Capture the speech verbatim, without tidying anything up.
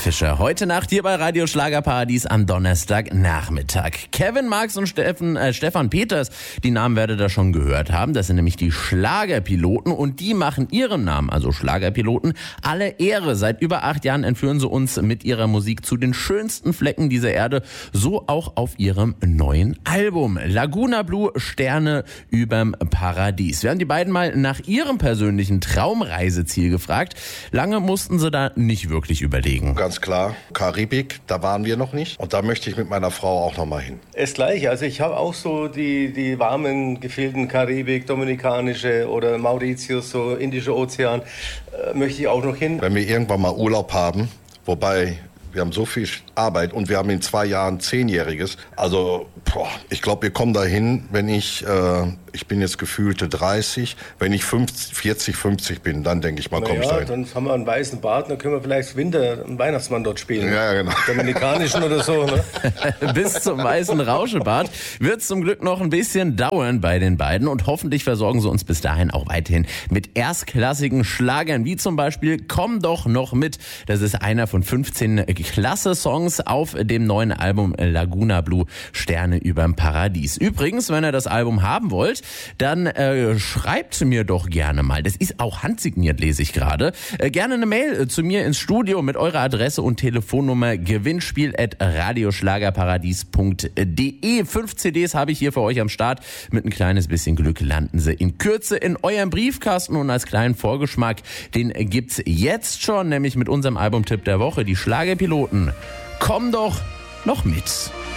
Fischer. Heute Nacht hier bei Radio Schlagerparadies am Donnerstagnachmittag. Kevin Marx und Steffen, äh, Stefan Peters, die Namen werdet ihr schon gehört haben. Das sind nämlich die Schlagerpiloten und die machen ihren Namen, also Schlagerpiloten, alle Ehre. Seit über acht Jahren entführen sie uns mit ihrer Musik zu den schönsten Flecken dieser Erde, so auch auf ihrem neuen Album. Laguna Blue, Sterne überm Paradies. Wir haben die beiden mal nach ihrem persönlichen Traumreiseziel gefragt. Lange mussten sie da nicht wirklich überlegen. Ganz klar, Karibik, da waren wir noch nicht. Und da möchte ich mit meiner Frau auch noch mal hin. Das Gleiche, also ich habe auch so die, die warmen Gefilden Karibik, Dominikanische oder Mauritius, so Indische Ozean, äh, möchte ich auch noch hin. Wenn wir irgendwann mal Urlaub haben, wobei wir haben so viel Arbeit und wir haben in zwei Jahren Zehnjähriges. Also boah, ich glaube, wir kommen dahin, wenn ich, äh, ich bin jetzt gefühlte dreißig, wenn ich fünfzig, vierzig, fünfzig bin, dann denke ich mal, komme ich ja, dahin. Dann haben wir einen weißen Bart, dann können wir vielleicht Winter, einen Weihnachtsmann dort spielen. Ja, genau. Dominikanischen oder so. Ne? Bis zum weißen Rauschebart wird es zum Glück noch ein bisschen dauern bei den beiden und hoffentlich versorgen sie uns bis dahin auch weiterhin mit erstklassigen Schlagern, wie zum Beispiel Komm doch noch mit. Das ist einer von fünfzehn klasse Songs auf dem neuen Album Laguna Blue, Sterne überm Paradies. Übrigens, wenn ihr das Album haben wollt, dann äh, schreibt mir doch gerne mal. Das ist auch handsigniert, lese ich gerade. Äh, gerne eine Mail äh, zu mir ins Studio mit eurer Adresse und Telefonnummer gewinnspiel at radioschlagerparadies punkt de. Fünf C Ds habe ich hier für euch am Start. Mit ein kleines bisschen Glück landen sie in Kürze in eurem Briefkasten und als kleinen Vorgeschmack, den gibt's jetzt schon, nämlich mit unserem Albumtipp der Woche, die Schlagerpiloten. Komm doch noch mit.